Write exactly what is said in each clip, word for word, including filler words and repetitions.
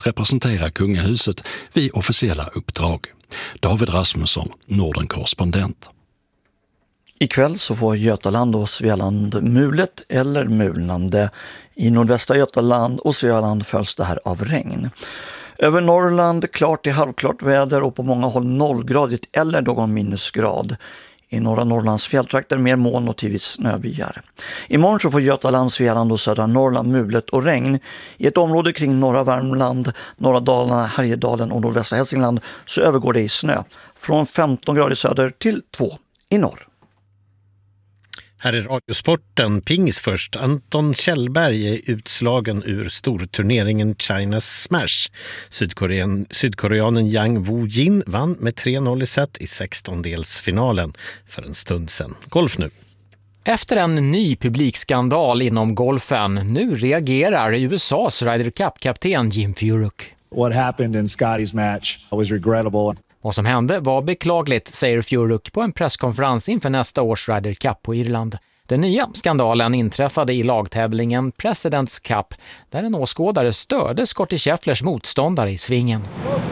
representera kungahuset vid officiella uppdrag. David Rasmusson, Norden-korrespondent. Ikväll så får Götaland och Svealand mulet eller mulnande. I nordvästra Götaland och Svealand följs det här av regn. Över Norrland klart till halvklart väder och på många håll nollgradigt eller någon minusgrad. I norra Norrlands fjälltrakter mer moln och tidvis snöbyar. Imorgon så får Götaland, Svealand och södra Norrland mulet och regn. I ett område kring norra Värmland, norra Dalarna, Härjedalen och nordvästra Hälsingland så övergår det i snö. Från femton grader i söder till två i norr. Här är Radiosporten. Pingis först. Anton Kjellberg är utslagen ur storturneringen China's Smash. Sydkorean, sydkoreanen Yang Woo-jin vann med tre noll i set i sextondelsfinalen för en stund sedan. Golf nu. Efter en ny publikskandal inom golfen, nu reagerar U S A's Ryder Cup-kapten Jim Furyk. What happened in Scotty's match was regrettable. Vad som hände var beklagligt, säger Furyk på en presskonferens inför nästa års Ryder Cup på Irland. Den nya skandalen inträffade i lagtävlingen President's Cup, där en åskådare störde Scottie Schefflers motståndare i svingen.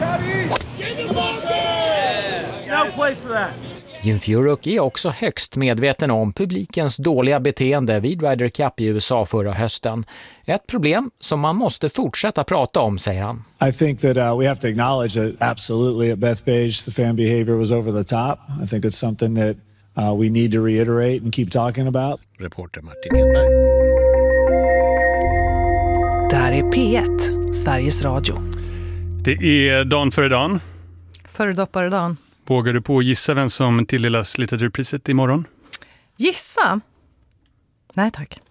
Jim Furyk är också högst medveten om publikens dåliga beteende vid Ryder Cup i U S A förra hösten. Ett problem som man måste fortsätta prata om, säger han. I think that uh, we have to acknowledge that absolutely at Bethpage the fan behavior was over the top. I think it's something that uh, we need to reiterate and keep talking about. Reporter Martin Edberg. Där är P ett, Sveriges Radio. Det är Dan före dagen. Föredoppare dagen. Vågar du på att gissa vem som tilldelas litteraturpriset imorgon? Gissa? Nej tack.